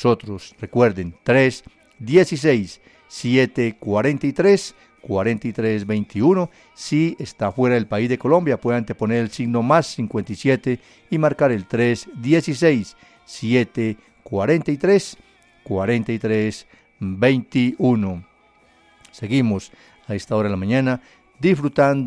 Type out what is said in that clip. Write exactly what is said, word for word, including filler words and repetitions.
nosotros. Recuerden, tres dieciséis, setecientos cuarenta y tres, cuarenta y tres veintiuno. Si está fuera del país de Colombia, pueden anteponer el signo más cincuenta y siete y marcar el tres dieciséis, setecientos cuarenta y tres, cuarenta y tres veintiuno. Seguimos a esta hora de la mañana disfrutando